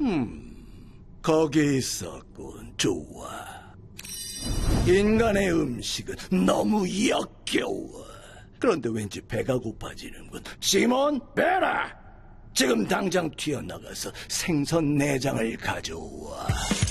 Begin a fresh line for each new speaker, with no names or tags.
거기 있었군. 좋아. 인간의 음식은 너무 역겨워. 그런데 왠지 배가 고파지는군. 시몬, 베라! 지금 당장 튀어나가서 생선 내장을 가져와.